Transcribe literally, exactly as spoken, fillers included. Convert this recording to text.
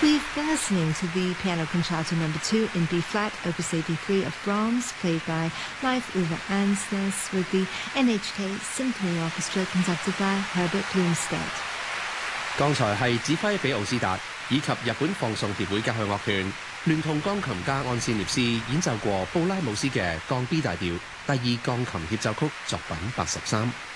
We've been listening to the Piano Concerto Number Two in B Flat, Opus eighty-three of Brahms, played by Leif Ove Ansnes with the N H K Symphony Orchestra conducted by Herbert Blomstedt。 剛才係指揮比奧斯達以及日本放送協會交響樂團聯同鋼琴家安斯涅斯演奏過布拉姆斯嘅降 B 大調第二鋼琴協奏曲作品八十三。